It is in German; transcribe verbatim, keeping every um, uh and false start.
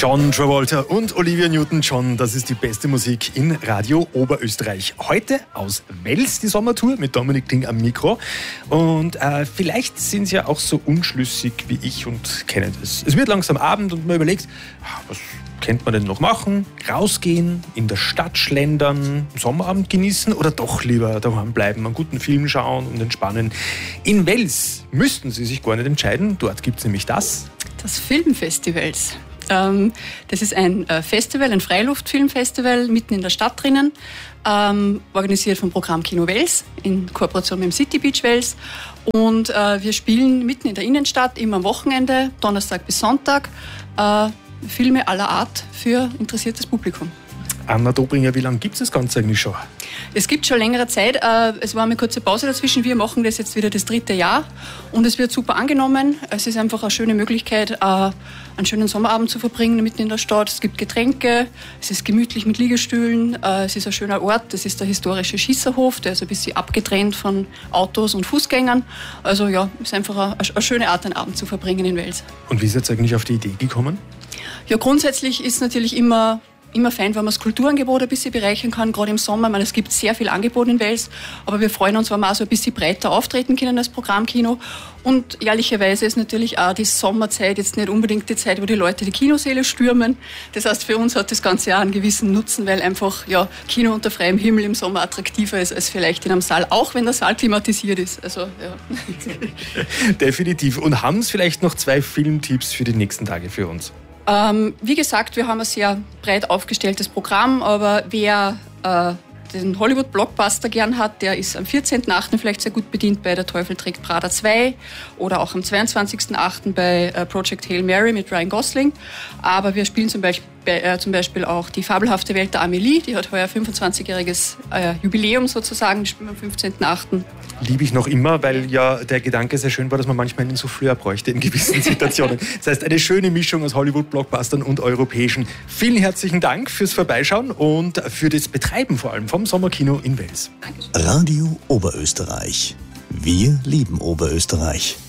John Travolta und Olivia Newton-John, das ist die beste Musik in Radio Oberösterreich. Heute aus Wels die Sommertour mit Dominik Kling am Mikro. Und äh, vielleicht sind Sie ja auch so unschlüssig wie ich und kennen das. Es wird langsam Abend und man überlegt, was könnte man denn noch machen? Rausgehen, in der Stadt schlendern, Sommerabend genießen oder doch lieber daheim bleiben, einen guten Film schauen und entspannen. In Wels müssten Sie sich gar nicht entscheiden. Dort gibt es nämlich das. Das Filmfestivals. Ähm, das ist ein äh, Festival, ein Freiluftfilmfestival mitten in der Stadt drinnen, ähm, organisiert vom Programm Kino Wels in Kooperation mit dem City Beach Wels. Und äh, wir spielen mitten in der Innenstadt, immer am Wochenende, Donnerstag bis Sonntag, äh, Filme aller Art für interessiertes Publikum. Anna Dobringer, wie lange gibt es das Ganze eigentlich schon? Es gibt schon längere Zeit. Es war eine kurze Pause dazwischen. Wir machen das jetzt wieder das dritte Jahr und es wird super angenommen. Es ist einfach eine schöne Möglichkeit, einen schönen Sommerabend zu verbringen mitten in der Stadt. Es gibt Getränke, es ist gemütlich mit Liegestühlen, es ist ein schöner Ort. Das ist der historische Schießerhof, der ist ein bisschen abgetrennt von Autos und Fußgängern. Also ja, es ist einfach eine, eine schöne Art, einen Abend zu verbringen in Wels. Und wie ist jetzt eigentlich auf die Idee gekommen? Ja, grundsätzlich ist natürlich immer Immer fein, wenn man das Kulturangebot ein bisschen bereichern kann, gerade im Sommer. Ich meine, es gibt sehr viel Angebot in Wels, aber wir freuen uns, wenn wir auch so ein bisschen breiter auftreten können als Programmkino. Und ehrlicherweise ist natürlich auch die Sommerzeit jetzt nicht unbedingt die Zeit, wo die Leute die Kinosäle stürmen. Das heißt, für uns hat das ganze Jahr einen gewissen Nutzen, weil einfach ja, Kino unter freiem Himmel im Sommer attraktiver ist als vielleicht in einem Saal, auch wenn der Saal klimatisiert ist. Also, ja. Definitiv. Und haben Sie vielleicht noch zwei Filmtipps für die nächsten Tage für uns? Ähm, wie gesagt, wir haben ein sehr breit aufgestelltes Programm, aber wer äh, den Hollywood-Blockbuster gern hat, der ist am vierzehnten achten vielleicht sehr gut bedient bei Der Teufel trägt Prada zwei oder auch am zweiundzwanzigsten achten bei äh, Project Hail Mary mit Ryan Gosling. Aber wir spielen zum Beispiel, äh, zum Beispiel auch Die fabelhafte Welt der Amelie, die hat heuer fünfundzwanzigjähriges äh, Jubiläum sozusagen, die spielen wir am fünfzehnten achten Liebe ich noch immer, weil ja der Gedanke sehr schön war, dass man manchmal einen Souffleur bräuchte in gewissen Situationen. Das heißt, eine schöne Mischung aus Hollywood-Blockbustern und europäischen. Vielen herzlichen Dank fürs Vorbeischauen und für das Betreiben vor allem vom Sommerkino in Wels. Radio Oberösterreich. Wir lieben Oberösterreich.